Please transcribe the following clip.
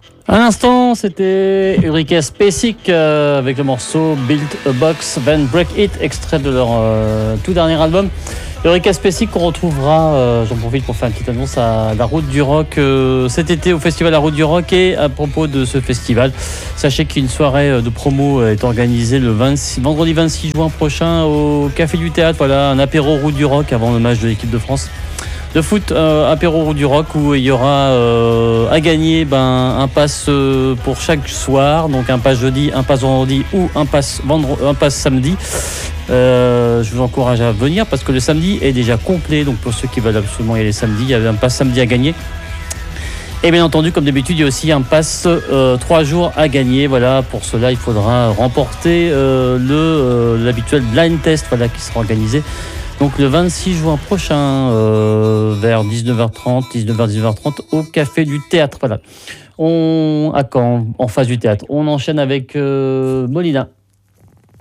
À l'instant, c'était Ulrike Spacek avec le morceau Build a Box, Then Break It, extrait de leur tout dernier album. Ulrike Spacek qu'on retrouvera, j'en profite pour faire une petite annonce, à la Route du Rock cet été au festival La Route du Rock. Et à propos de ce festival, sachez qu'une soirée de promo est organisée le vendredi 26 juin prochain au Café du Théâtre. Voilà, un apéro Route du Rock avant le match de l'équipe de France de foot, apéro Route du Rock, où il y aura à gagner un pass pour chaque soir, donc un pass jeudi, un pass vendredi ou un pass samedi. Je vous encourage à venir parce que le samedi est déjà complet, donc pour ceux qui veulent absolument y aller samedi, il y a un pass samedi à gagner. Et bien entendu, comme d'habitude, il y a aussi un pass 3 jours à gagner. Voilà, pour cela, il faudra remporter l'habituel blind test, voilà, qui sera organisé donc le 26 juin prochain, vers 19h30 au Café du Théâtre. Voilà. À Caen, en face du théâtre. On enchaîne avec Molina.